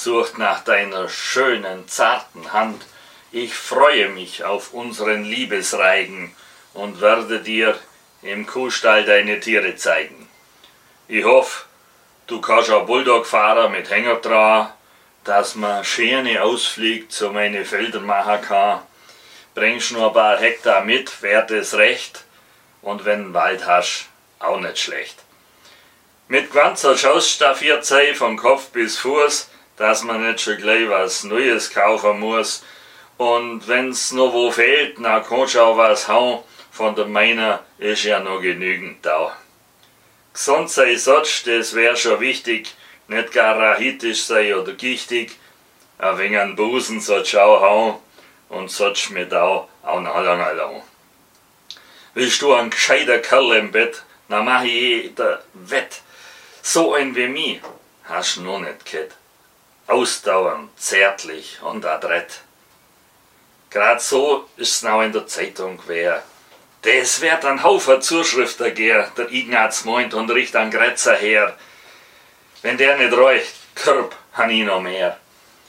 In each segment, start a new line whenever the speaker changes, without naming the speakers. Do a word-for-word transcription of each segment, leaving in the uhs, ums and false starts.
sucht nach deiner schönen, zarten Hand. Ich freue mich auf unseren Liebesreigen und werde dir im Kuhstall deine Tiere zeigen. Ich hoffe, du kannst auch Bulldog fahren mit Hänger dran, dass man schöne Ausflüge zu meine Felder machen kann. Bringst nur ein paar Hektar mit, wär das recht, und wenn du Wald hast, auch nicht schlecht. Mit ganzer Schausstaffiert sei von Kopf bis Fuß, dass man nicht schon gleich was Neues kaufen muss. Und wenn's noch wo fehlt, na kannst du auch was hauen, von der meiner ist ja noch genügend da. Gesund sei sonst, das wär schon wichtig, nicht gar rachitisch sei oder gichtig. Ein wenig an Busen sollst du auch hauen und sollst mit auch, auch noch lange lang. Willst du ein gescheiter Kerl im Bett, na mach ich jeder wett. So ein wie mich hast du noch nicht gehabt. Ausdauernd, zärtlich und adrett. Grad so ist's noch in der Zeitung gewesen. Das wird ein Haufen Zuschriften gehen, der Ignaz meint und riecht an Grätzer her. Wenn der nicht reicht, Körb han ich noch mehr.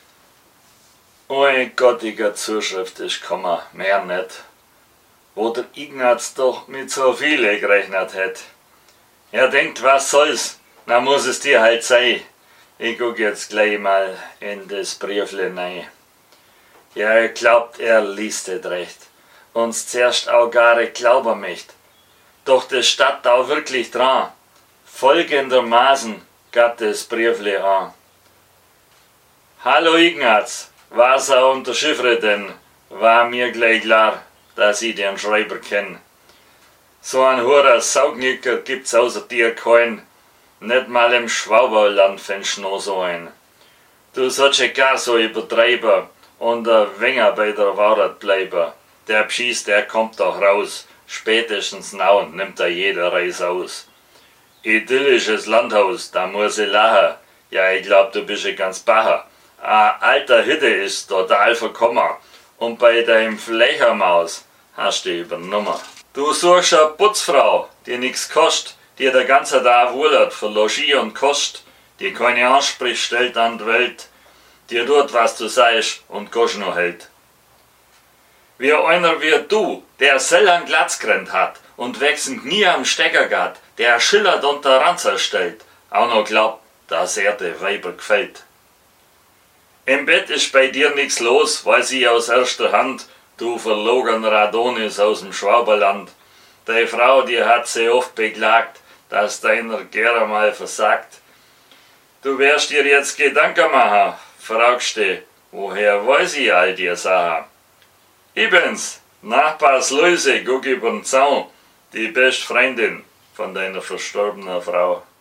Oi gottiger Zuschrift ist gekommen, mehr nicht. Wo der Ignaz doch mit so viele gerechnet hat. Er denkt, was soll's, na muss es dir halt sein. Ich guck jetzt gleich mal in das Briefle rein. Ja, er glaubt, er liest es recht. Uns zuerst auch gar glauben möcht. Doch das steht auch wirklich dran. Folgendermaßen gab das Briefle an. Hallo Ignaz, was er unterschiffre denn? War mir gleich klar, dass ich den Schreiber kenn. So ein hoher Saugnicker gibt's außer dir keinen. Nicht mal im Schwaberland findest noch so ein. Du sollst ja gar so übertreiben und ein wenig bei der Wahrheit bleiben. Der Pschies, der kommt doch raus. Spätestens now nimmt er jeder Reis aus. Idyllisches Landhaus, da muss ich lachen. Ja, ich glaub, du bist ja ganz bacher. Ein alter Hütte ist total verkommen. Und bei deinem Flechermaus hast du übernommen. Du suchst eine Putzfrau, die nix kostet, die der ganze Tag wohlert für Logis und Kost, die keine Ansprüche stellt an die Welt, die tut, was du sagst und Gosch noch hält. Wie einer wie du, der sell an Glatzgrenz hat und wechselnd nie am Stecker geht, der schillert und der Ranzer stellt, auch noch glaubt, dass er de Weiber gefällt. Im Bett ist bei dir nix los, weiß ich aus erster Hand, du verlogener Adonis aus dem Schwaberland. Deine Frau, die hat sie oft beklagt, dass deiner gerne mal versagt. Du wirst dir jetzt Gedanken machen, fragst du, woher weiß ich all die Sachen? Ich bin's, Nachbars Luise, guck übern Zaun, die beste Freundin von deiner verstorbenen Frau.